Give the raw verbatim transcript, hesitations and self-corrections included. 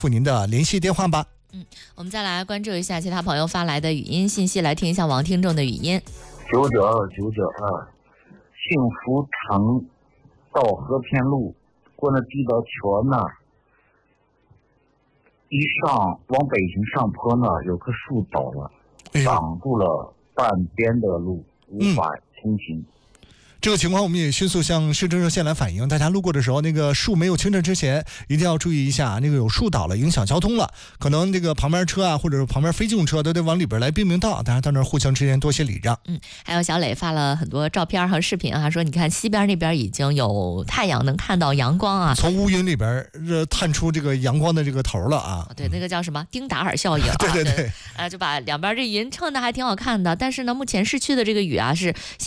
付您的联系电话吧。 嗯，我们再来关注一下其他朋友发来的语音信息，来听一下王听众的语音。 九九二九九二，幸福城到和平路过那地道桥那儿，一上往北行上坡那儿有棵树倒了， 哎、 挡住了半边的路，无法通行。嗯， 这个情况我们也迅速向市政热线来反映，大家路过的时候，那个树没有清澈之前，一定要注意一下，那个有树倒了，影响交通了，可能这个旁边车啊，或者是旁边非机动车都得往里边来并并道，大家到那儿互相之间多些礼让。 嗯，还有小磊发了很多照片和视频啊，说你看西边那边已经有太阳，能看到阳光啊， 从乌云里边呃探出这个阳光的这个头了啊。 对，那个叫什么丁达尔效应、啊， 对对对， 呃，就把两边这云衬的还挺好看的，但是呢，目前市区的这个雨啊是。